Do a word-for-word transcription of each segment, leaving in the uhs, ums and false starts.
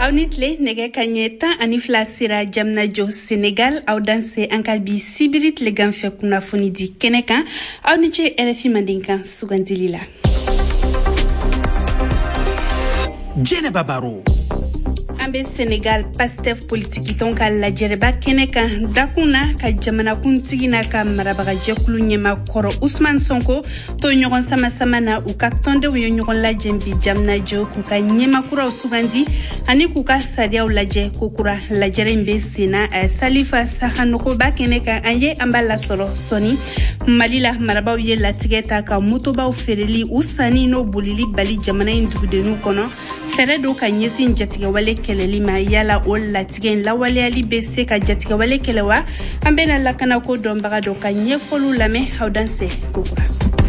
Awnitle nege kanyeta anifla sira jamna jo Senegal aw danse ankabi sibirit le ganfe kuna foni di keneka awniche R F I mandinka sugandilila. Jene Babaro Ambe Senegal Pastef politiki tonka la jereba keneka dakuna ka jamana kuntigi na ka marabaga jekulu nyema koro Ousmane Sonko to nyogon sama sama na ukaktonde wo nyogon la jembi jamna jo kuka nyema kura sugandi ani kuka sadia ulaje kokura la jerembe sina Salifa Sahanoko ba keneka anye ambala solo soni malila marabaw ye latigeta ka mutoba fereli usani no bulili bali jamana indugudenu kono feredo ka nyesi njatiga wale keleli ma yala ol latigen la wale ali bese ka jatiga wale kelewa ambena lakana ko dombaga do ka nyefolu lame hawdanse kokura.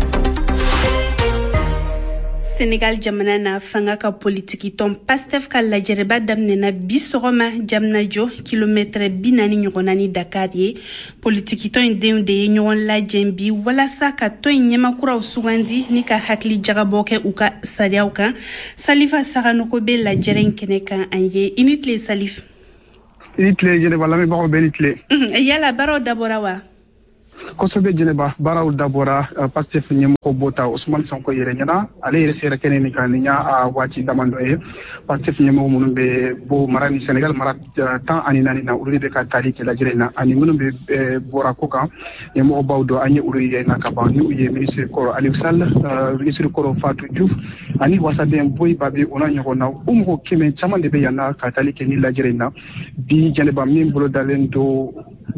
Senegal jamana na fanga ka politiki ton Pastef ka la jereba damne na bisogoma jamna jo kilometre binani nyogonani Dakar ye politiki ton deunde nyon la jembi wala sa ka to nyema kura usugandi ni ka hakli jagaboke uka sariauka Salifa Sahanoko be la jeren keneka anye initle Salif initle jene wala me bako benitle yala baro daborawa kosobe jeneba baraw dabora uh, Pastef nyemko bota Ousmane Sonko yere nyana ale yere sere keneni kaninya a uh, wachi damando e Pastef nyemko munumbe bo marani Senegal marat uh, tan ani nani na uride be ka tarike la jirena ani munumbe uh, bora koka nyemko bawdo ani uriye na kabani uye ministre koro Aliou Sall uh, ministre koro Fatou Diouf ani wasabe boy babe ona nyoko na umko keme chamande be yana ka tarike ni la jirena bi jeneba mimbolo dalendo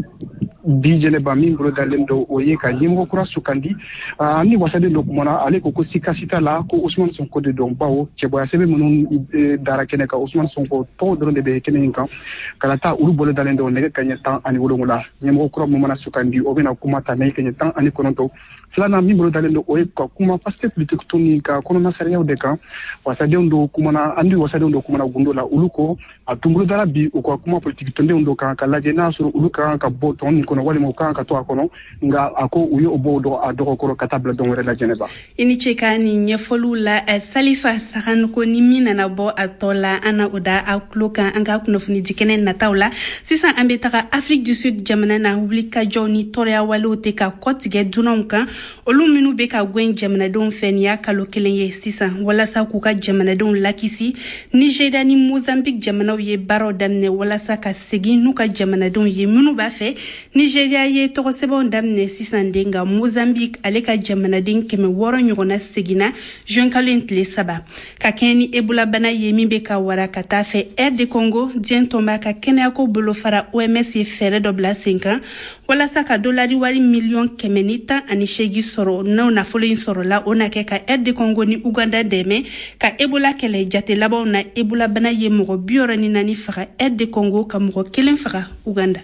bi jeneba mimbolo dalendo oye ka nyimgo kura sukandi uh, ni wasade ndo kumona ale ko sika sita la ko Ousmane Sonko de don bawo cheboya sebe munun e, dara kene ka Ousmane Sonko to do de be kene kan kala ta uru bolo dalendo ne kanya tan ani wolongula nyimgo kura mo mana sukandi obena kuma ta ne kanya tan ani kononto flana mimbolo dalendo oye ka kuma paske politique toni ka kono na sariya de kan wasade ndo kumana andi wasade ndo kumana gundola uluko atumbulu dara bi ko kuma politique tonde ndo kan kala je na suru uluka ka boton kono wali mo kan ka to akono nga ako uyo obodo adoko koro katabla don wala jeneba ini cheka ni nyefolu la uh, Salifa Sahanoko ni mina na bo atola ana uda akloka anga kunofuni dikene na taula sisa ambetaka Afrique du Sud jamana na publika joni toria walote ka kotige dunonka oluminu beka gwen jamana don fenya kalokelenye sisa wala sa kuka jamana don lakisi Nigeria ni Mozambique jamana ye baro damne wala sa ka segi nuka jamana don ye minu ba fe Nigeria ye toko sebo damne sisandenga Mozambique aleka jamana den keme woro nyogona segina juin kalentle saba ka keni ebola bana ye mimbe ka wara kata fe R D Congo dien tomba ka kenya ko bolo fara O M S ye fere dobla cinq ans wala saka dolari wari million kemenita ani shegi soro no na follow soro la onake ka R D Congo ni Uganda deme ka ebola kele jate labo na ebola bana ye mogo bioro ni nani fara R D Congo ka mogo kelen fara Uganda.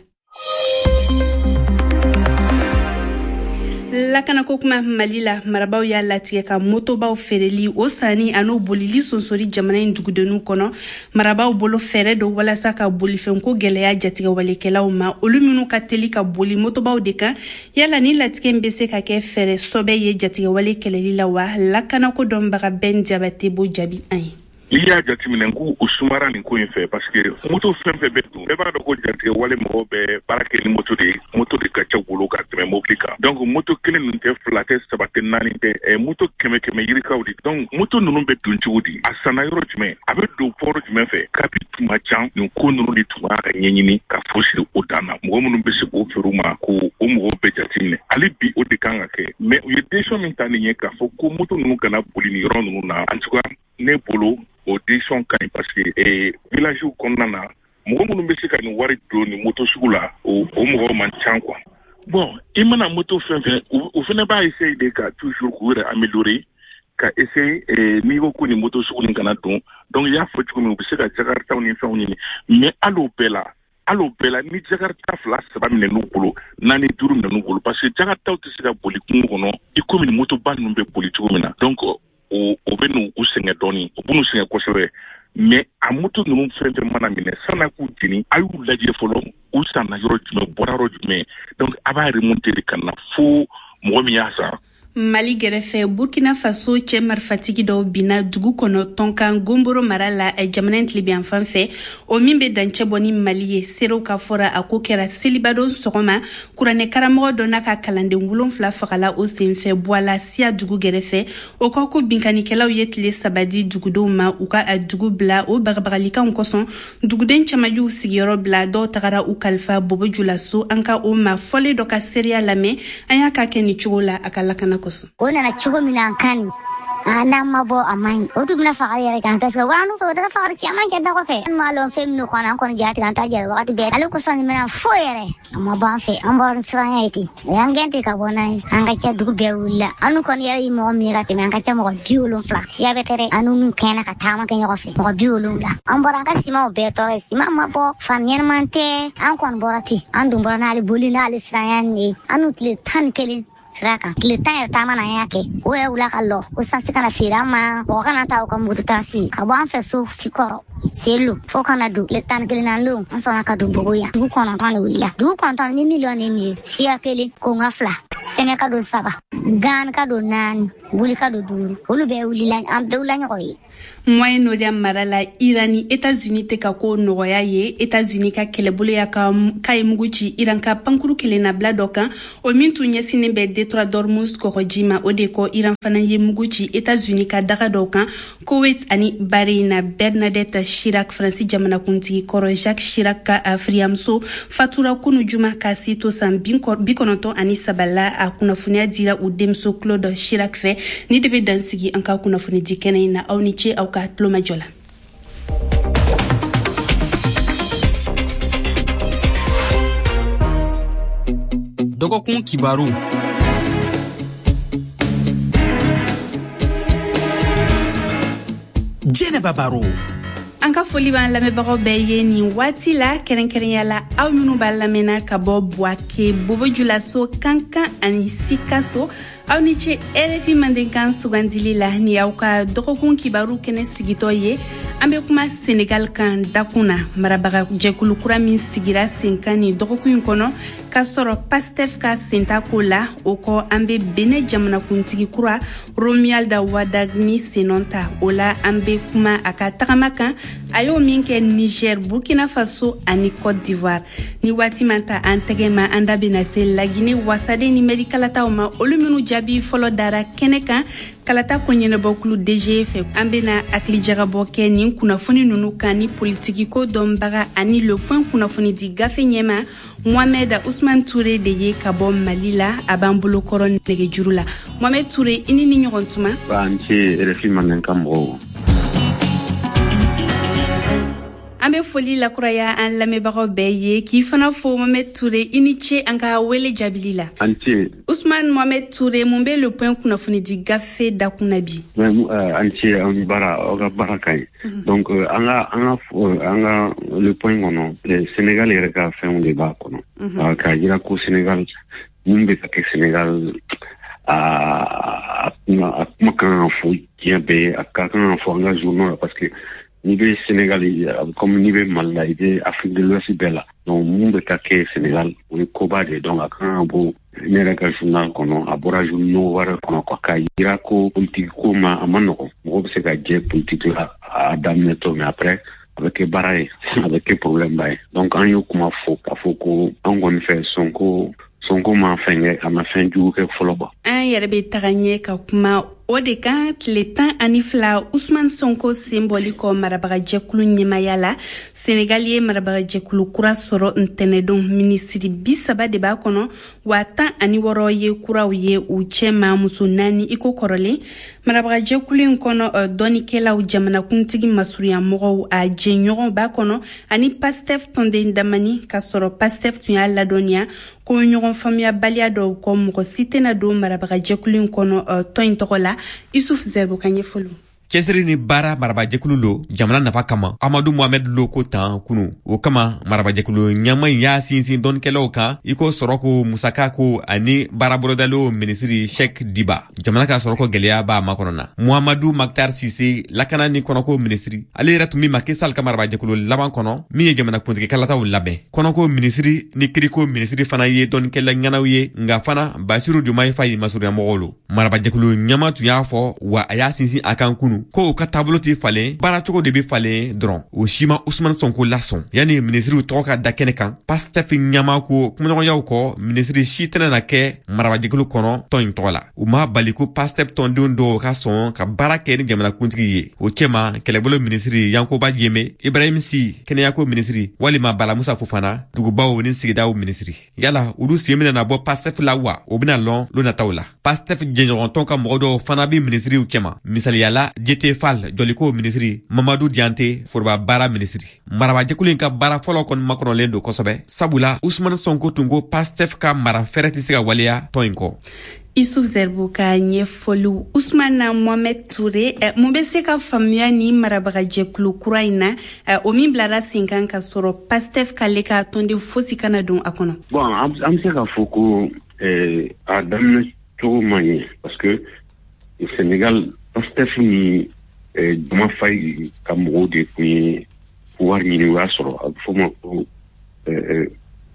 Lakana kokuma malila marabaw ya latige ka motobaw fereli osani ano bolili sonsori jamana indugudenu kono marabaw bolo fere do wala saka boli fenko geleya jatiga walekelaw ma oluminu ka teli ka boli motobaw de kan yala ni latige mbese ka ke fere sobe ye jatiga walekeleli la wa lakana ko dombaga ben diabate bo jabi ai Iya jati minengu usumara ni ko infe parce que moto fempe betu e ba do ko jati wale mo be barake ni moto de moto de kacha bulu ka teme moklika donc moto kelen nte flate sabate nani te e moto keme keme yirika udi donc moto nunu be tunchi udi asana yoro jme abe do poro jme fe kapitu machan ni ko nunu di tuwa ka nyenyini ka fosi odana mo mo be se ko feruma ko o mo be jati ne ali bi odi kanga ke mais ye desho mintani nye ka fo ko moto nunu kana buli ni ron nunu na en tout cas ne bolo audition kan parce que eh village où qu'on a mo mo be se ka ni wari do ni moto sugula o o mo man chan quoi bon imana moto fen fen o fene ba essayer de ka toujours courir améliorer ka essayer eh niveau ko ni moto sugula kana don donc ya faut que mo be se ka jakarta ni fa ni mais allo bela allo bela ni jakarta flas ba mi no bolo nani duru mi no bolo parce que jakarta o se ka boli kungo no i ko mi moto ban no be boli tumina donc o o benu usenge doni o bunu singe kosebe mais amuto nunu frente mana mine sana ku tini ayu laje folo usana yoro jume boraro jume donc aba remonter kana fo mo mi yasa Mali gɛrɛfɛ Burkina Faso cɛ marifatigi dɔw bina dugu kɔnɔ tɔnkan Gomboro mara la jamana tilibiyan fan fɛ o min bɛ dancɛ bɔ ni Mali ye serew ka fɔra a ko kɛra selibadon sɔgɔma kuranɛ karamɔgɔ dɔ n'a ka kalanden wolonfila fagala o senfɛ Bwala Sia dugu gɛrɛfɛ o kɔ ko binkanikɛlaw ye tile saba di dugudenw ma u ka a dugu bila o bagabagalikanw kɔsɔn duguden camajuw sigiyɔrɔ bila dɔw tagara u kalifa Bobojula so an ka o ma fɔle dɔ ka sereya lamɛn an y'a ka kɛ ni cogo la a ka lakana o nana cogo min na kan ana mabo amai o tuguna faga yɛrɛ kan parce que wanu fo dara faga caman kɛ da kɔfɛ ma lɔn fɛn min kɔnɔ an kɔni jati kan ta jɛrɛ wagati bɛɛ ale ko sɔn mina fo yɛrɛ amma ban fɛ an bɔra siranya yiti yan gente ka bɔ nan an ka cɛ dugu bɛɛ wulila anu kɔni yɛrɛ yi mɔgɔ min ka tɛmɛ an ka cɛ mɔgɔ bi wolonfila siya bɛ tɛrɛ anu min kɛnɛ ka taama kɛ ɲɔgɔn fɛ mɔgɔ bi wolonfila an bɔra an ka simaw bɛɛ tɔrɔ sima ma bɔ fan ɲɛnɛman tɛ an kɔni bɔra ten an dun bɔra n'ale boli n'ale siranya ni anu tile tan ni kelen siraka tile tan yɛrɛ taama na y'a kɛ o yɛrɛ wula ka lɔ ko sansi kana feere an ma mɔgɔ kana taa u ka moto taasi ka bɔ an fɛ so fikɔrɔ selu fo kana don tile tan ni kelen na lon an sɔnna ka don bogoya dugu kɔnɔntɔn de wulila dugu kɔnɔntɔn ni miliyɔn de min ye siya kelen konga fila sɛmɛ ka don saba gan ka don naani wuli ka don duuru olu bɛɛ wulila an bɛɛ wula ɲɔgɔn ye Moyen-Orient mara la Iran ni États-Unis tɛ ka ko nɔgɔya ye États-Unis ka kɛlɛbolo ya ka ka ye mugu ci Iran ka pankuru kelen na bila dɔ kan o min tun ɲɛsinen bɛ Détroit d'Ormuz kɔgɔji ma o de kɔ Iran fana ye mugu ci États-Unis ka daga dɔw kan Kuwait ani Bahrain na Bernadette Chirac Faransi jamanakuntigi kɔrɔ Jacques Chirac ka afiriyamuso fatura kunu juma ka si to san bi kɔnɔntɔn ani saba la a kunnafoniya dira u denmuso Claude Chirac fɛ ni de bɛ dansigi an ka kunnafoni di kɛnɛ in na aw ni ce aw ka tulomajɔ la. Dɔgɔkun kibaru Jɛnɛba Baro an ka foli b'an lamɛnbagaw bɛɛ ye nin waati la kɛrɛnkɛrɛnya la aw minnu b'a lamɛnna ka bɔ Buake Bobojula so Kankan ani Sikaso aw ni ce R F I Mandenkan sugandili la ni aw ka dɔgɔkun kibaru kɛnɛ sigitɔ ye an bɛ kuma Senegal kan dakun na marabaga jɛkulu kura min sigira sen kan ni dɔgɔkun in kɔnɔ ka sɔrɔ Pastef ka sentako la o kɔ an bɛ Benin jamanakuntigi kura Romualda Wadagni senɔn ta o la an bɛ kuma a ka tagama kan a y'o min kɛ Niger Burkina Faso ani Côte d'Ivoire ni waati man ta an tɛgɛ ma an da bɛna se Laginɛ wasaden ni mɛri kalataw ma olu minnu jaabi fɔlɔ dara kɛnɛ kan kalata kɔɲɛnɛbɔkulu D G fɛ an bɛna hakilijagabɔ kɛ nin kunnafoni ninnu kan ni politiki ko dɔnbaga ani Le Point kunnafoni di gafe ɲɛma Mohamed Ousmane Touré de ye ka bɔ Mali la a b'an bolo kɔrɔ nɛgɛjuru la Mohamed Touré i ni ni ɲɔgɔn tuma ba n ce R F I Mandenkan mɔgɔw an bɛ foli lakuraya an lamɛnbagaw bɛɛ ye k'i fana fo Mohamed Touré i ni ce an ka wele jaabili la an ce Ousmane Mohamed Touré mun bɛ Le Point kunnafoni di gafe dakun na bi an ce an bara aw ka baara ka ɲi donc an ka an ka an ka Le Point kɔnɔ Sénégal yɛrɛ ka fɛnw de b'a kɔnɔ k'a jira ko Sénégal mun bɛ ka kɛ Sénégal a kuma kan ka fɔ diɲɛ bɛɛ a ka kan ka fɔ an ka journaux la parce que ni bɛ Sénégal comme ni bɛ Mali la i bɛ Afrique de l'Ouest bɛɛ la donc mun bɛ ka kɛ Sénégal o ye koba de donc a kan ka bɔ ne yɛrɛ ka journal kɔnɔ a bɔra journaux wɛrɛ kɔnɔ k'a jira ko politique ko ma a ma nɔgɔn mɔgɔ bɛ se ka jɛ politique la a daminɛtɔ mais après a bɛ kɛ baara ye a bɛ kɛ problème ba ye donc an y'o kuma fɔ k'a fɔ ko an kɔni fɛ Sonko Sonko ma fɛn kɛ a ma fɛn jugu kɛ fɔlɔ ba an yɛrɛ bɛ taga ɲɛ ka kuma o de kan tile tan ani fila Ousmane Sonko senbɔli kɔ marabagajɛkulu ɲɛmaya la Senegal ye marabagajɛkulu kura sɔrɔ ntɛnɛdon minisiri bi saba de b'a kɔnɔ wa tan ani wɔɔrɔ ye kuraw ye u cɛ ma muso naani iko kɔrɔlen marabagajɛkulu in kɔnɔ dɔnikɛlaw jamanakuntigi masurunyamɔgɔw a jɛɲɔgɔn b'a kɔnɔ ani Pastef tɔnden damani ka sɔrɔ Pastef tun y'a ladɔnniya ko ɲɔgɔn faamuyabaliya dɔw kɔ mɔgɔ si tɛna don marabagajɛkulu in kɔnɔ tɔn in tɔgɔ la Issouf Zerbo ka ɲɛfɔli cɛsiri ni baara marabajɛkulu lo jamana nafa kama amadu mohamed lo ko tan kunu o kama marabajɛkulu ɲama y'a sinsin dɔnikɛlaw kan i ko sɔrɔko musaka ko ani baarabolodalo minisiri sheikh diba jamana ka sɔrɔko gwɛlɛya b'a makɔnɔna muhamadu maktar sise lakana ni kɔnɔko minisiri ale yɛrɛ tun min ma kisal ka marabajɛkulu laban kɔnɔ min ye jamana kuntigi kalataw labɛn kɔnɔko minisiri ni kiriko minisiri fana ye dɔnikɛla ɲanaw ye nga fana basiru jumaye fayi masuruɲamɔgɔw lo marabajɛkulu ɲama tun y'a fɔ wa a y'a sinsin a kan kunu ko u ka taabolo tɛ falen baara cogo de bɛ falen dɔrɔn o si ma usman sonko lasɔn yanni minisiriw tɔgɔ ka da kɛnɛ kan pastef ɲama ko kumaɲɔgɔnyaw kɔ minisiri si tɛna na kɛ marabajɛkulu kɔnɔ tɔn in tɔgɔ la u ma bali ko pastef tɔndenw dɔw ka sɔn ka baara kɛ ni jamanakuntigi ye o cɛma kɛlɛbolo minisiri yankoba yeme ibrahim si kɛnɛyako minisiri walima balamusa fofana dugubaw ni sigidaw minisiri yala olu sen bɛna na bɔ pastef la wa o bɛna lɔn lo nataw la pastef jɛɲɔgɔntɔn ka mɔgɔ dɔw fana bɛ minisiriw cɛma misaliyala jete fal jɔliko minisiri mamadu diante foroba baara minisiri marabajɛkulu in ka baara fɔlɔ kɔni makɔnɔlen don kosɛbɛ sabula usman sonko tun ko pastef ka mara fɛrɛ tɛ se ka waleya tɔn in kɔ Isuf Zerbo ka ɲɛfɔliw Usmana Mohamed Toure eh, mun bɛ se ka faamuya ni marabagajɛkulu kura in na eh, o min bilara sen kan ka sɔrɔ pastef k'ale ka tɔnden fosi kana don a kɔnɔ. Bon an bɛ se k'a fɔ ko eh, a daminɛ cogo man ɲɛ parce que Sénégal pastef ni eh, Juma Fayi ka mɔgɔw de tun ye pouvoir ɲini o y'a sɔrɔ a bɛ fɔ o ma ko eh,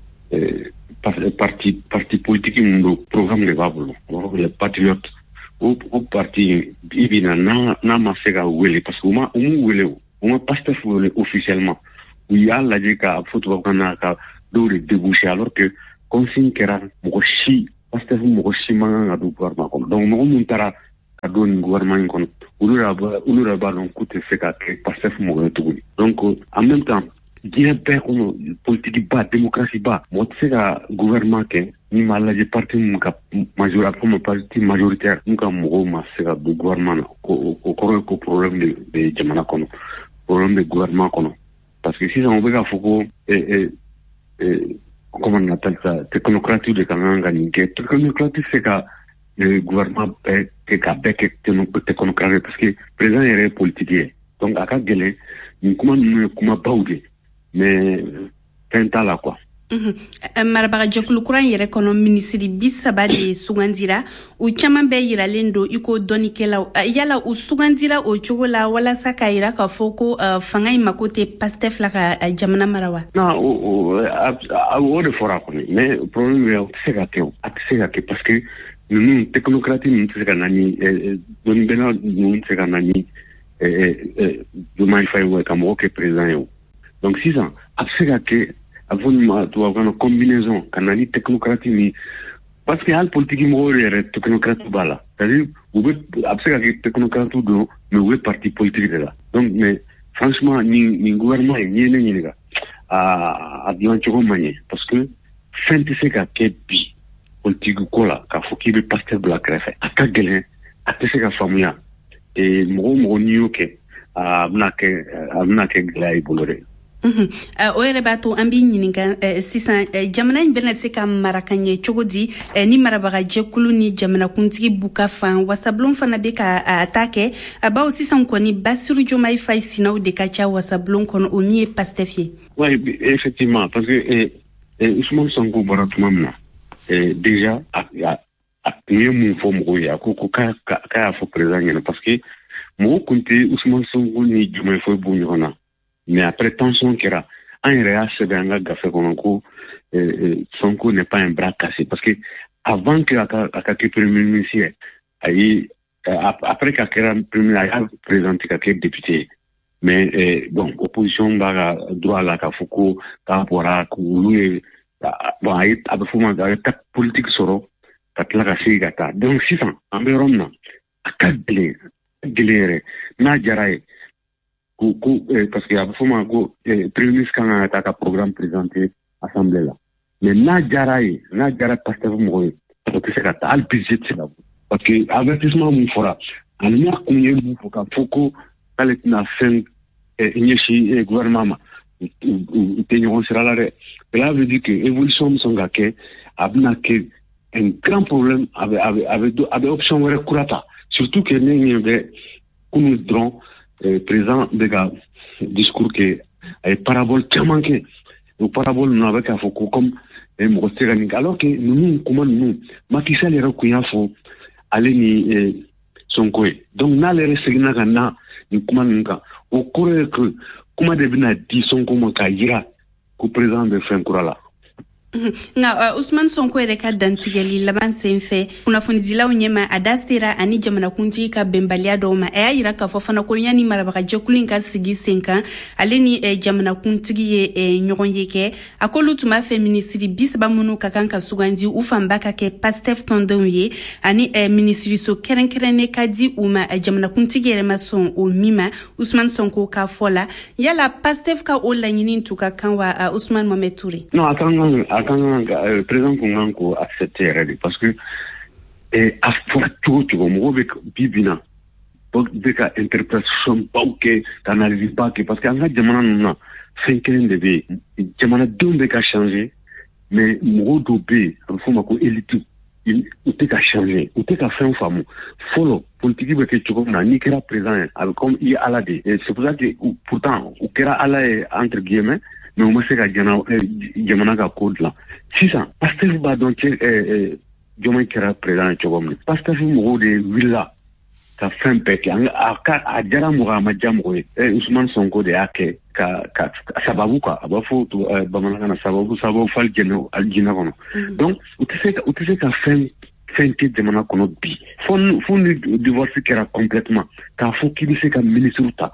eh, parti parti politique mun programme de b'a bolo les patriotes o o parti i bina n'a n'a ma se ka wele parce que o ma o m'u wele o ma pastef wele officiellement u y'a lajɛ ka fɔ tubabukan na ka dɔw de déboucher alors que consigne kɛra mɔgɔ si pastef mɔgɔ si man kan ka don gouvernement kɔnɔ donc mɔgɔ mun taara ka don nin gouvernement in kɔnɔ olu yɛrɛ olu yɛrɛ b'a dɔn k'u tɛ se ka kɛ pastef mɔgɔ ye tuguni donc en même temps diɲɛ bɛɛ kɔnɔ politique ba démocratie ba mɔgɔ tɛ se ka gouvernement kɛ ni ma lajɛ parti mun ka majorité a fɔ parti majoritaire mun ka mɔgɔw ma se ka don gouvernement na o kɔrɔ ye ko problème de de jamana kɔnɔ problème de gouvernement kɔnɔ parce que sisan o bɛ k'a fɔ ko comment on appelle ça technocrate de kan kan ka nin kɛ technocrate tɛ se ka gouvernement bɛɛ kɛ ka bɛɛ kɛ technocrate parce que président yɛrɛ ye politique ye donc a ka gɛlɛn nin kuma ninnu ye kuma baw de mais fɛn t'a la quoi. Marabagajɛkulu kura in yɛrɛ kɔnɔ minisiri bi saba de sugandira u caman bɛɛ yiralen don i ko dɔnikɛlaw yala u sugandira o cogo la walasa k'a yira k'a fɔ ko fanga in mako tɛ pastef la ka jamana mara wa. non o o de fɔra kɔni mais problème ye o tɛ se ka kɛ o a tɛ se ka kɛ parce que ninnu technocrate ninnu tɛ se ka na ni dɔnnibɛnna ninnu tɛ se ka na ni Diomaye Faye ka mɔgɔ kɛ président ye o donc sisan a bɛ se ka kɛ a bɛ fɔ ma tubabukan na combinaison ka na ni technocrate ni parce que hali politique mɔgɔw yɛrɛ technocrate b'a la c'est-à-dire u bɛ a bɛ se ka kɛ technocrate don mais u bɛ parti politique de la donc mais franchement nin nin gouvernement ye n'i ye ne ɲininka a a dilan cogo man ɲɛ parce que fɛn tɛ se ka kɛ bi politique ko la k'a fɔ k'i bɛ pastef bila kɛrɛfɛ a ka gɛlɛn a tɛ se ka faamuya mɔgɔ mɔgɔ n'i y'o kɛ a bɛna kɛ a bɛna kɛ gɛlɛya i bolo dɛ. o yɛrɛ b'a to an b'i ɲininka sisan jamana in bɛna se ka mara ka ɲɛ cogo di ni marabagajɛkulu ni jamanakuntigi b'u ka fan wasabulon fana bɛ ka ta kɛ a baw sisan kɔni Basiru Jomaye Faye sinaw de ka ca wasabulon kɔnɔ o min ye pastef ye. oui effectivement parce que Ousmane Sonko bɔra tuma min na déjà a tun ye mun fɔ mɔgɔw ye a ko ko k'a y'a fɔ président ɲɛna parce que mɔgɔw tun tɛ Ousmane Sonko ni Jomaye Faye bɔ ɲɔgɔn na mais après tension kɛra an yɛrɛ y'a sɛbɛn an ka gafe kɔnɔ ko Sonko n'est pas un bras cassé parce que avant que a ka kɛ premier ministre ayi après ka kɛra premier a y'a présenté ka kɛ député mais bon opposition b'a ka droit la k'a fɔ ko k'a bɔra k'olu ye bon a ye a bɛ fɔ ma a ye ta politique sɔrɔ ka tila ka segin ka taa donc sisan an bɛ yɔrɔ min na a ka gɛlɛn gɛlɛn yɛrɛ n'a diyara ye ko ko parce que a bɛ fɔ ma ko premier ministre kan ka taa ka programme présenté assemblée la mais n'a diyara ye n'a diyara pastef mɔgɔ ye o tɛ se ka taa hali budget tɛ se ka bɔ parce que avertissement mun fɔra ani n'a kun ye mun fɔ ka fɔ ko k'ale tɛna fɛn ɲɛsin gouvernement ma u tɛ ɲɔgɔn sira la dɛ cela veut dire que évolution min sɔn ka kɛ a bɛna kɛ un grand problème a bɛ a bɛ a bɛ a bɛ option wɛrɛ kura ta surtout que ne ɲɛ bɛ kunu dron président de ka discours ke ay parabole caman kɛ o parabole ninnu a bɛ k'a fɔ ko comme mɔgɔ tɛ se ka nin kɛ alors que ninnu kuma ninnu Macky Sall yɛrɛ kun y'a fɔ ale ni Sonko ye donc n'ale yɛrɛ seginna ka na nin kuma ninnu kan o kɔrɔ ye que kuma de bɛna di Sonko ma k'a jira ko président bɛ fɛn kura la. nga Usman Sonko yɛrɛ ka dantigɛli laban senfɛ kunnafonidilaw ɲɛma a da sera ani jamanakuntigi ka bɛnbaliya dɔw ma a y'a yira k'a fɔ fana ko yanni marabagajɛkulu in ka sigi sen kan ale ni jamanakuntigi ye ɲɔgɔn ye kɛ a k'olu tun b'a fɛ minisiri bi saba minnu ka kan ka sugandi u fanba ka kɛ Pastef tɔndenw ye ani minisiriso kɛrɛnkɛrɛnnen ka di u ma jamanakuntigi yɛrɛ ma sɔn o min ma Usman Sonko ka fɔ la yala Pastef ka o laɲini tun ka kan wa Usman Mohamed Touré? Non, attends, quand le président Konganko a accepté parce que à tout tout mo be bibina be ka interprétation pas que t'analyse pas que parce que en jamana nuna cinquième de be jamana deux be ka changer mais mo do be faut ma ko élite il te ka changer ou te ka faire famu follow politique be que tu comme na ni kera président comme il ala de c'est pour ça que pourtant ou kera ala entre guillemets mais on sait que jamana ka code là sisan Pastef ba donc euh jomay kera président chogom Pastef mo de villa ka fin peke a ka a jara mo ma jamro e Ousmane Sonko de ake ka ka sababu ka ba fo to bamana na sababu sababu fal geno aljina kono donc utise ka utise ka fin fin ti jamana kono bi fon fon divorce kera complètement ka fo ki se ka ministre ta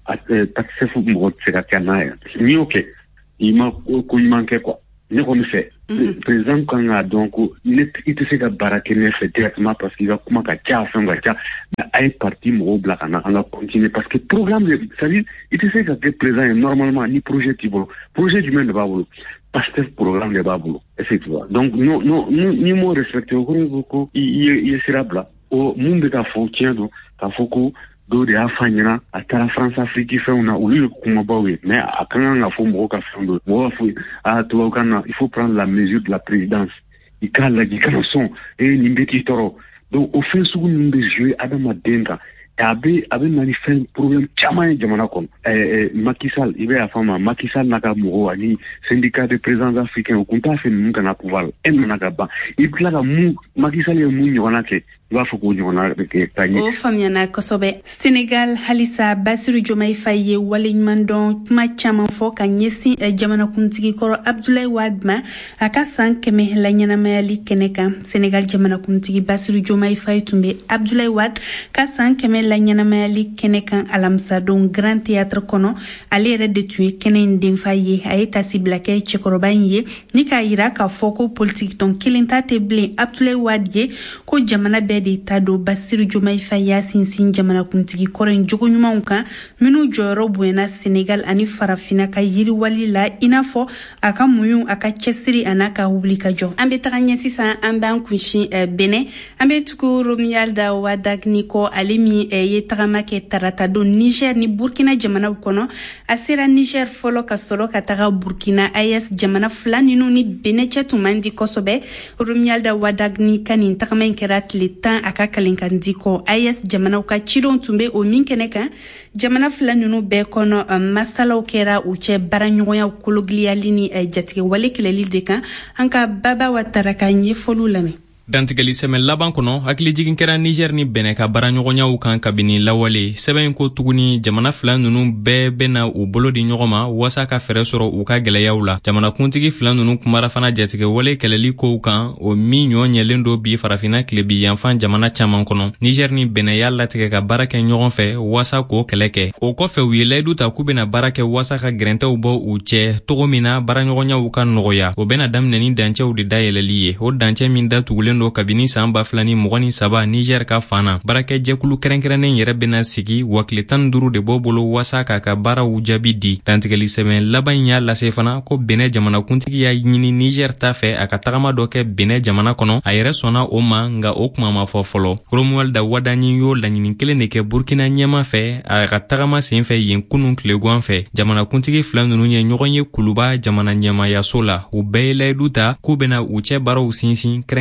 Pastef mo se ka kana ni ok il m'a ko il manquait quoi ne comme fait président quand a donc il était se ka barake ne fait directement parce qu'il va comment ka tia fait nga tia mais ay parti mo black na on va continuer parce que programme ça dit il était se ka président normalement ni projet tibo projet du même de babolo parce que programme de babolo effectivement donc non non ni mo respecter ko il il sera bla au monde ka frontière donc ka foko do de afanyana atara France Afrique fait on a ulu kuma bawe mais akanga nga fo mo ka fondo mo fo a to kana il faut prendre la mesure de la présidence il kala di kana son et nimbeti toro donc au fait sous nimbe jouer adama denga et abe abe manifeste problème chama jamana kon eh Macky Sall ibe afama Macky Sall naka mo ani syndicat de présidents africains kunta fait mun kana pouvoir en naka ba il kala mu Macky Sall mu nyona ke va fo ko nyona ke tani o famiana kosobe Sénégal halisa Bassirou Diomaye Faye wale mandon kuma chama fo ka nyesi jamana kuntigi koro Abdoulaye Wade ma aka sanke me la nyana mayali keneka Sénégal jamana kuntigi Bassirou Diomaye Faye tumbe Abdoulaye Wade ka sanke me la nyana mayali keneka alamsa don Grand Théâtre kono ale re de tuer kenen den Faye ayeta siblake chekorobanyi ni ka ira ka foko politique ton kilinta teble Abdoulaye Wade ko jamana be de tado Bassirou Diomaye Faye sinsin jamana kuntigi koren jogo nyumanw kan minu joro buena Sénégal ani farafina ka yiri wali la inafo aka muyun aka cesiri anaka publika jo ambe taganya sisa amban kunshi bene ambe tuku Romualda Wadagni ko alimi ye tagama ke tarata do Niger ni Burkina jamana kono asera Niger folo ka solo ka taga Burkina ayes jamana fulani no ni bene chetumandi kosobe Romualda Wadagni kanin tagama kerat le temps aka kalinkandi ko ayes jamana ka chidon tumbe o min keneka jamana fulani no be kono masalaw kera u che baranyoya kologliali ni jatige wale keleli de kan anka baba wataraka nye folu lame dantigali sɛmɛ laban kɔnɔ hakili jigin kɛra Niger ni Benin ka baraɲɔgɔnyaw kan kabini lawale sɛbɛn ko tuguni jamana fila nunu bɛɛ bɛna u bolo di ɲɔgɔn ma wasa ka fɛrɛ sɔrɔ u ka gɛlɛyaw la jamana kuntigi fila nunu kumara fana jatigɛ wale kɛlɛli kow kan o min ɲɔ ɲɛlen do bi farafina kilebi yanfan jamana caman kɔnɔ Niger ni Benin y'a latigɛ ka baara kɛ ɲɔgɔn fɛ wasa k'o kɛlɛ kɛ o kɔfɛ u ye layidu ta k'u bɛna baara kɛ wasa ka gɛrɛntɛw bɔ u cɛ togo min na baraɲɔgɔnyaw ka nɔgɔya o bɛna daminɛ ni dancɛw de dayɛlɛli ye o dancɛ min datugulen do kabini san ba fila ni mɔgɔ ni saba Niger ka fana barakɛ jɛkulu kɛrɛnkɛrɛnnen yɛrɛ bena sigi wa tile tan duuru de b'o bolo wasa k'a ka baaraw jaabi di dantigɛli sɛbɛn laban y'a lase fana ko Benin jamana kuntigi y'a ɲini Niger ta fɛ a ka tagama dɔ kɛ Benin jamana kɔnɔ a yɛrɛ sɔnna o ma nga o kuma ma fɔ fɔlɔ Romualda Wadagni y'o laɲini kelen de kɛ Burkina ɲɛma fɛ a ka tagama sen fɛ yen kunun tileguan fɛ jamana kuntigi fila nunu ye ɲɔgɔn ye kuluba jamana ɲɛmayaso la u bɛɛ ye layidu ta k'u bena u cɛ baaraw sinsin kɛrɛnkɛrɛnnenya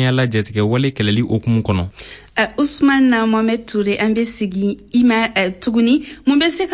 ɲɛnamaya la jatigɛ wale kɛlɛli okumu kɔnɔ. uh, Usman na Mohamed Toure an bɛ sigi ima uh, tuguni mun bɛ se ka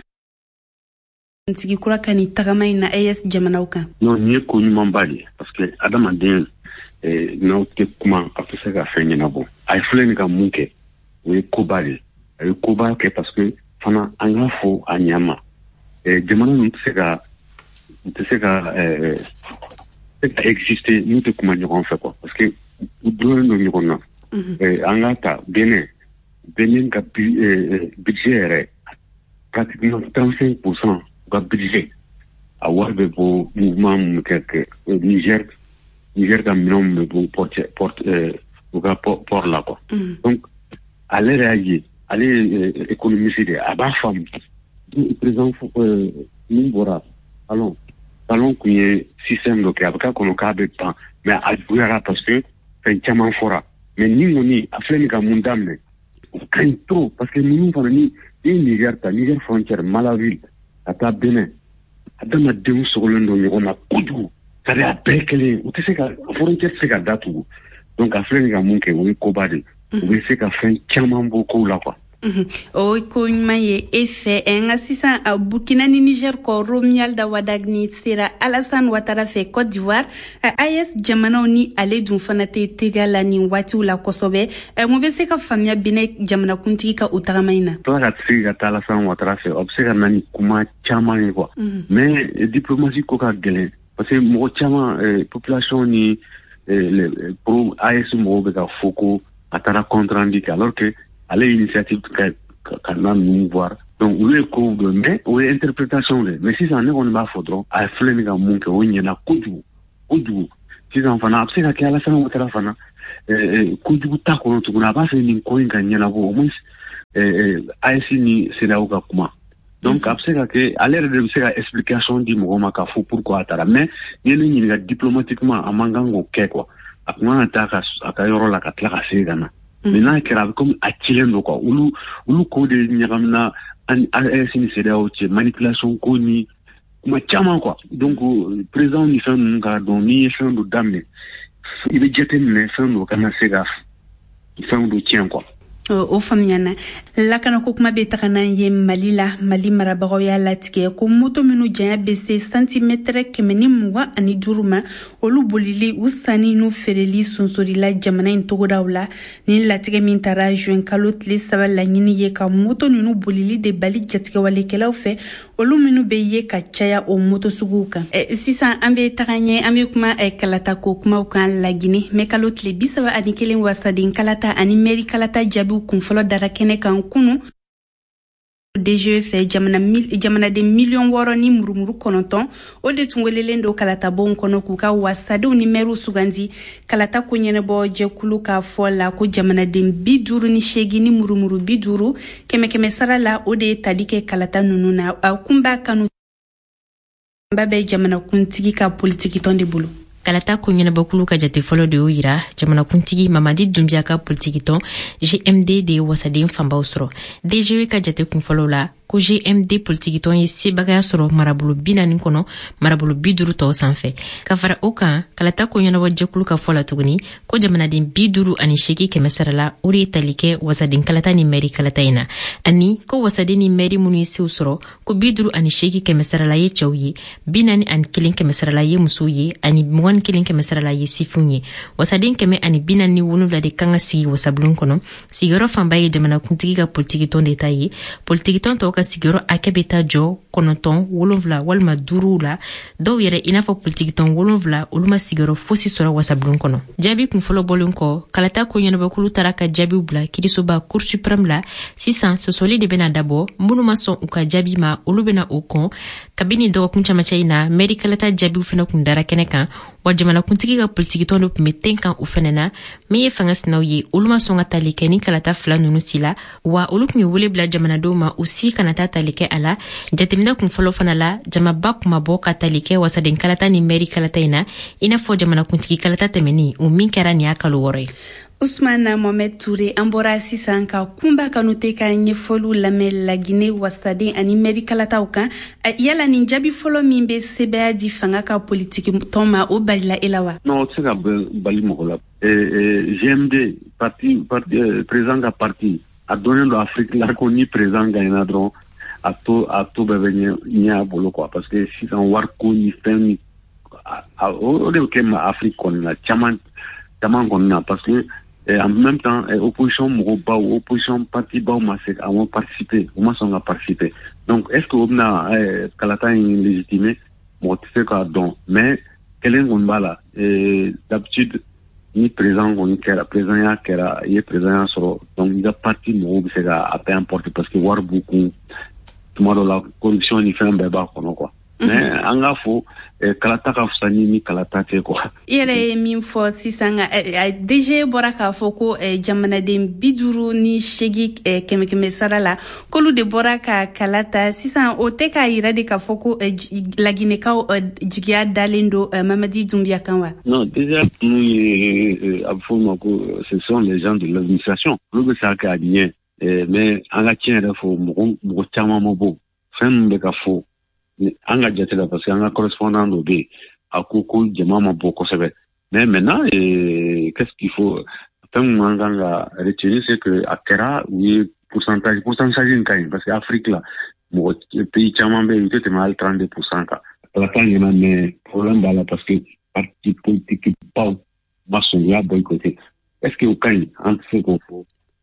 tigi kura ka ni tagama in na A E S jamanaw kan. Non, ni ye ko ɲuman ba de parce que adamaden eh, n'aw tɛ kuma a tɛ se ka fɛn ɲɛnabɔ. A ye filɛ nin ka mun kɛ o ye koba de a ye koba kɛ parce que fana an k'a fɔ a ɲama eh, jamana ninnu tɛ se ka tɛ se ka eh, tɛ ka exister n'u tɛ kuma ɲɔgɔn fɛ quoi parce que u dɔnnen don ɲɔgɔn na. eh, an k'a ta Benin Benin ka eh, budget yɛrɛ pratiquement trente-cinq pour cent ka budget a wari bɛ bɔ mouvement mun kɛ kɛ Niger Niger ka minɛnw bɛ bɔ porte porte u ka port la quoi. Donc ale yɛrɛ y'a ye ale ye économiste de a b'a faamu président min bɔra talon talon kun ye système dɔ kɛ a bɛ k'a kɔnɔ k'a bɛ ban mais a juguyara parce que fɛn caman fɔra mais ni kɔni a filɛ nin ka mun daminɛ o ka ɲi trop parce que ninnu fana ni ni Niger ta Niger frontière Malaville ka taa Benin adamadenw sogolen don ɲɔgɔn na kojugu c'est-à-dire a bɛɛ kelen o tɛ se ka frontière tɛ se ka datugu donc a filɛ nin ka mun kɛ o ye koba de u bɛ se ka fɛn caman bɔ kow la quoi. O ko ɲuman ye e fɛ nka sisan Burkina ni Niger kɔ Romuald Daouda sera Alassane Ouattara fɛ Côte d'Ivoire A E S jamanaw ni ale dun fana tɛ tega la nin waatiw la kosɛbɛ mun bɛ se ka faamuya bɛnɛ jamanakuntigi ka o tagama in na. Tila ka sigi ka taa Alassane Ouattara fɛ o bɛ se ka na ni kuma caman ye quoi mais diplomatie ko ka gɛlɛn parce que mɔgɔ caman population ni pro A E S mɔgɔw bɛ ka fɔ ko a taara compte rendu kɛ alors que ale initiative ka ka na ninnu voir donc olu ye kow dɔn mais o ye interprétation de mais sisan ne kɔni b'a fɔ dɔrɔn a filɛ nin ka mun kɛ o ɲɛna kojugu kojugu sisan fana a bɛ se ka kɛ Alassane Ouattara fana kojugu t'a kɔnɔ tuguni a b'a fɛ nin ko in ka ɲɛnabɔ au moins A E S ni CEDEAO ka kuma donc a bɛ se ka kɛ ale yɛrɛ de bɛ se ka explication di mɔgɔ ma k'a fɔ pourquoi a taara mais ni ye ne ɲininka diplomatiquement a man kan k'o kɛ quoi a kun kan ka taa a ka yɔrɔ la ka tila ka segin ka na. Mais n'a kɛra a bɛ komi a cilen don quoi olu olu ko de ɲagamina ani A E S ni CEDEAO cɛ manipulation ko ni kuma caman quoi donc président ni fɛn ninnu k'a dɔn n'i ye fɛn dɔ daminɛ i bɛ jateminɛ fɛn dɔ kana se ka fɛn dɔ tiɲɛ quoi. O faamuyana lakana ko kuma bɛ taga n'an ye Mali la Mali marabagaw y'a latigɛ ko moto minnu janya bɛ se santimètre kɛmɛ ni mugan ani duuru ma olu bolili u sanni n'u feereli sonsorila jamana in togodaw la ni latigɛ min taara juin kalo tile saba laɲini ye ka moto ninnu bolili de bali jatigɛwalekɛlaw fɛ olu minnu bɛ ye ka caya o moto suguw kan. Sisan an bɛ taga ɲɛ an bɛ kuma kalata ko kumaw kan Lagine mais kalo tile bi saba ani kelen wasaden kalata ani mairie kalata jaabi kunfɔlɔ dara kɛnɛ kan kunu D G fɛ jamana jamanaden miliyɔn wɔɔrɔ ni murumuru kɔnɔntɔn o de tun welelen don kalatabonw kɔnɔ k'u ka wasadenw ni maires sugandi kalata ko ɲɛnabɔ jɛkulu ka fɔ la ko jamanaden bi duuru ni seegin ni murumuru bi duuru kɛmɛ kɛmɛ sara la o de ye tali kɛ kalata ninnu na a kunba kanu ba bɛ jamanakuntigi ka politiki tɔn de bolo. Kalata ko ɲɛnabɔkulu ka jate fɔlɔ de y'o yira jamanakuntigi Mamadi Doumbia ka politiki tɔn G M D de ye wasaden fanbaw sɔrɔ. D G ka jate kunfɔlɔ la ko G M D politiki tɔn ye sebagaya sɔrɔ marabolo bi naani kɔnɔ marabolo bi duuru tɔw sanfɛ ka fara o kan kalata ko ɲɛnabɔ jɛkulu ka fɔ la tuguni ko jamanaden bi duuru ani seegin kɛmɛ sara la o de ye tali kɛ wasaden kalata ni mairie kalata in na ani ko wasaden ni mairie minnu ye sew sɔrɔ ko bi duuru ani seegin kɛmɛ sara la ye cɛw ye bi naani ani kelen kɛmɛ sara la ye musow ye ani mugan ni kelen kɛmɛ sara la ye sifinw ye wasaden kɛmɛ ani bi naani ni wolonwula de kan ka sigi wasabulon kɔnɔ sigiyɔrɔ fanba ye jamanakuntigi ka politiki tɔn de ta ye politiki tɔn tɔw ka sigiyɔrɔ hakɛ bɛ taa jɔ kɔnɔntɔn wolonwula walima duuru la dɔw yɛrɛ i n'a fɔ politiki tɔn wolonwula olu ma sigiyɔrɔ fosi sɔrɔ wasabulon kɔnɔ jaabi kunfɔlɔ bɔlen kɔ kalata ko ɲɛnabɔkulu taara ka jaabiw bila kirisoba cour suprême la sisan sɔsɔli de bɛna dabɔ minnu ma sɔn u ka jaabi ma olu bɛna o kɔn kabini dɔgɔkun camacɛ in na mairie kalata jaabiw fana kun dara kɛnɛ kan wa jamanakuntigi ka politiki tɔn dɔ tun bɛ ten kan o fana na min ye fanga sinaw ye olu ma sɔn ka tali kɛ ni kalata fila ninnu si la wa olu tun ye wele bila jamanadenw ma u si kana taa tali kɛ a la jateminɛ kunfɔlɔ fana la jamaba kuma bɔ ka tali kɛ wasaden kalata ni mairie kalata in na i n'a fɔ jamanakuntigi kalata tɛmɛni o min kɛra nin y'a kalo wɔɔrɔ ye. Ousmane Mohamed Touré an bɔra sisan ka kunba kanu tɛ ka ɲɛfɔliw lamɛn Laginɛ wasaden ani mɛri kalataw kan yala nin jaabi fɔlɔ min bɛ sɛbɛya di fanga ka politiki tɔn ma o balila e la wa? Non, o tɛ se ka bali mɔgɔ la. G M D parti président ka parti a dɔnnen don Afrique la ko ni président gagnera dɔrɔn a to a to bɛɛ bɛ ɲɛ a bolo quoi parce que sisan wariko ni fɛn ni o de bɛ kɛ ma Afrique kɔni na caman caman kɔni na parce que Et en même temps, opposition Mourouba ou opposition parti Bao Masek a participé, au moins on a participé. Donc, est-ce que on a Kalata est légitimé? Bon, tu sais quoi, donc, mais quel est le là? D'habitude, ni présent, on est présent, il est présent, donc il a parti Mourouba, c'est à peu importe parce que voir beaucoup, tout le monde la corruption, il fait un béba, quoi. Mais an ga fo kalata ka fusani ni kalata te quoi. Yere min fo sisan D G bɔra k'a fɔ ko jamanaden biduru ni segi kɛmɛ kɛmɛ sara la kolu de bɔra ka kalata sisan o tɛ k'a yira de k'a fɔ ko Laginɛkaw jigiya dalen do Mamadi Doumbouya kan wa? Non, déjà nous a fɔ ma ko ce sont les gens de l'administration. Olu bɛ sa ka ɲɛ mais an ka tiɲɛ yɛrɛ fɔ mɔgɔ mɔgɔ caman ma bɔ fɛn min bɛ ka fɔ an ka jate la parce que an ka correspondant dɔ bɛ yen a ko ko jama ma bɔ kosɛbɛ mais maintenant qu'est-ce qu'il faut fɛn min an kan ka retenir c'est que a kɛra u ye pourcentage pourcentage in ka ɲi parce que Afrique la mɔgɔ pays caman bɛ yen u tɛ tɛmɛ hali trente-deux pour cent kan ala t'a ɲɛna mais problème b'a la parce que parti politique baw ma sɔn u y'a boycotté est-ce que o ka ɲi an tɛ se k'o fɔ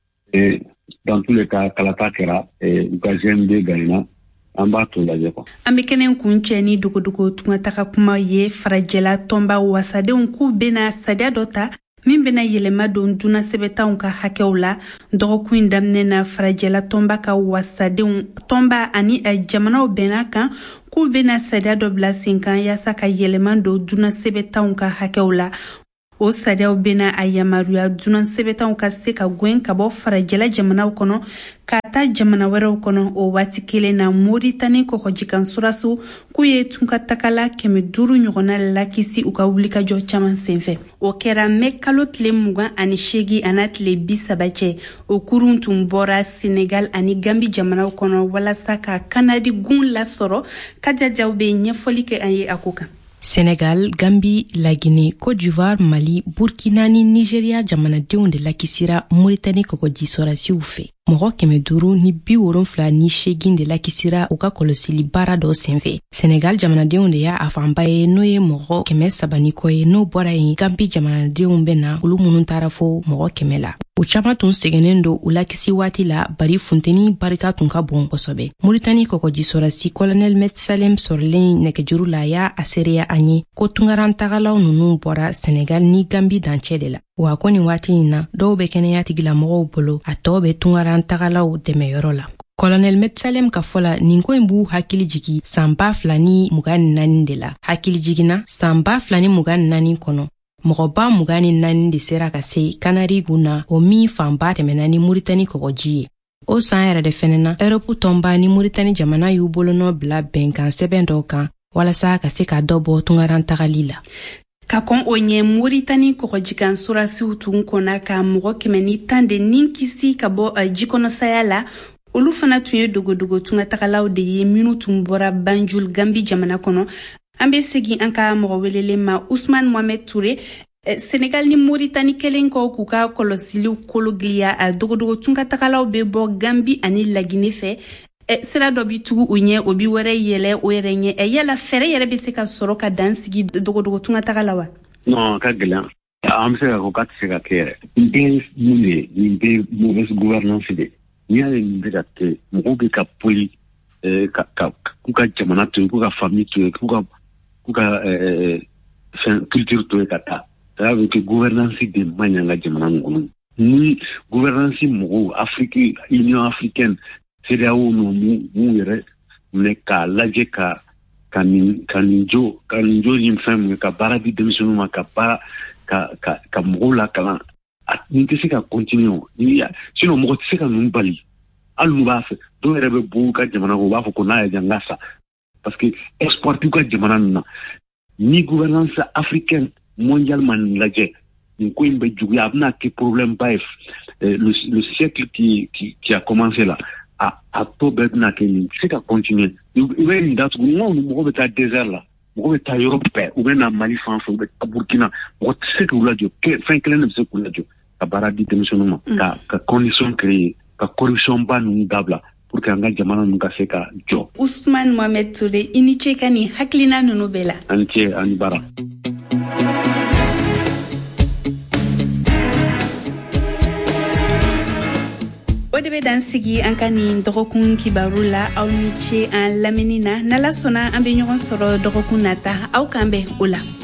et dans tous les cas kalata kɛra u ka G M D gagnera an b'a to lajɛ quoi. An bɛ kɛnɛ kun cɛ ni dogodogo tunga kuma ye farajɛla tɔnba wasadenw k'u bɛna sariya dɔ ta min bɛna yɛlɛma don duna sɛbɛtanw ka hakɛw la dɔgɔkun in daminɛ na farajɛla tɔnba ka wasadenw tɔnba ani jamanaw bɛnna kan k'u bɛna sariya dɔ bila sen kan yaasa ka yɛlɛma don duna sɛbɛtanw ka hakɛw la. O sariyaw bɛna a yamaruya dunan sɛbɛtanw ka se ka gwen ka bɔ farajɛla jamanaw kɔnɔ ka taa jamana wɛrɛw kɔnɔ o waati kelen na Moritani kɔkɔjikan suraso k'u ye tunkatakala kɛmɛ duuru ɲɔgɔnna lakisi u ka wulikajɔ caman senfɛ. O kɛra mɛ kalo tile mugan ani seegin ana tile bi saba cɛ o kurun tun bɔra Senegal ani Gambi jamanaw kɔnɔ walasa ka Kanadi gun lasɔrɔ kajajaw bɛ ɲɛfɔli kɛ an ye a ko kan. Sénégal, Gambie, Laguinée, Côte d'Ivoire, Mali, Burkina ni Nigeria jamanadenw de lakisira Mauritanie kɔkɔji sɔrasiw fɛ. Mɔgɔ kɛmɛ duuru ni bi wolonfila ni seegin de lakisira u ka kɔlɔsili baara dɔ senfɛ. Senegal jamanadenw de y'a a fanba ye n'o ye mɔgɔ kɛmɛ saba ni kɔ ye n'o bɔra yen Gambie jamanadenw bɛ na olu minnu taara fo mɔgɔ kɛmɛ la. U caman tun sɛgɛnnen don u lakisi waati la bari funteni barika tun ka bon kosɛbɛ. Mauritanie kɔkɔji sɔrasi colonel Met Salem sɔrɔlen nɛgɛjuru la y'a a seereya an ye ko tungarantagalaw ninnu bɔra Senegal ni Gambie dancɛ de la. Wa ko nin waati in na dɔw bɛ kɛnɛya tigilamɔgɔw bolo a tɔw bɛ tungarantagalaw dɛmɛyɔrɔ la. Colonel Met Salem ka fɔ la nin ko in b'u hakili jigi san ba fila ni mugan ni naani de la. Hakili jiginna san ba fila ni mugan ni naani kɔnɔ mɔgɔba mugan ni naani de sera ka se Kanari gun na o min fanba tɛmɛna ni Mauritanie kɔgɔji ye. O san yɛrɛ de fɛnɛ na Europe tɔnba ni Mauritanie jamana y'u bolonɔ bila bɛnkan sɛbɛn dɔw kan walasa ka se ka dɔ bɔ tungarantagali la. Ka kɔn o ɲɛ Mauritanie kɔgɔjikan surasiw tun kɔnna ka mɔgɔ kɛmɛ ni tan de nin kisi ka bɔ jikɔnɔsaya la olu fana tun ye dogodogo tungatagalaw de ye minnu tun bɔra Banjul Gambi jamana kɔnɔ. An bɛ segin an ka mɔgɔ welelen ma Ousmane Mohamed Touré. Senegal ni Mauritanie kelen kɔ k'u ka kɔlɔsiliw kologiliya a dogodogo tungatagalaw bɛ bɔ Gambi ani Laginɛ fɛ. Sira dɔ bi tugu u ɲɛ o bi wɛrɛ yɛlɛ o yɛrɛ ɲɛ yala fɛrɛ yɛrɛ bɛ se ka sɔrɔ ka dan sigi dogodogo tungatagala wa? Non, ka gɛlɛn. An bɛ se ka fɔ k'a tɛ se ka kɛ yɛrɛ. Nin bɛ mun de nin bɛ mauvaise gouvernance de. N'i y'a ye nin bɛ ka kɛ mɔgɔw bɛ ka poli ka ka k'u ka jamana to yen k'u ka famille to yen k'u ka k'u ka fɛn culture to yen ka taa. Ça veut dire que gouvernance de man ɲi an ka jamana nin kɔnɔ. Ni gouvernance mɔgɔw Afrique Union africaine C D A O n'u m'u yɛrɛ minɛ k'a lajɛ ka ka nin ka nin jo ka nin jo nin fɛn min ka baara di denmisɛnninw ma ka baara ka ka ka mɔgɔw lakalan a nin tɛ se ka continuer sinon mɔgɔ tɛ se ka ninnu bali hali n'u b'a fɛ dɔw yɛrɛ bɛ bɔ u ka jamana kɔ u b'a fɔ ko n'a yɛ jan ka sa parce que export u ka jamana nin na ni gouvernance africaine mondiale ma nin lajɛ nin ko in be juguya a bɛna kɛ problème ba ye le, le siècle qui, qui, qui a commencé là a, a tɔ bɛɛ bɛna kɛ nin se ka continuer i bɛ nin datugu n ko mɔgɔ bɛ taa désert la mɔgɔ bɛ taa yɔrɔ bɛɛ u bɛ na Mali fan fɛ u bɛ taa Burkina mɔgɔ tɛ se k'u lajɔ fɛn kelen de bɛ se k'u lajɔ ka baara di denmisɛnninw ma ka ka condition créer ka corruption ba ninnu dabila pour que an ka jamana ninnu ka se ka jɔ. Ousmane Mohamed Touré i ni ce ka nin hakilina ninnu bɛɛ la. An cɛ ani bara. O de bɛ dan sigi an ka nin dɔgɔkun kibaru la aw ni ce an lamɛnni na n'Ala sɔnna an bɛ ɲɔgɔn sɔrɔ dɔgɔkun nata aw k'an bɛn o la.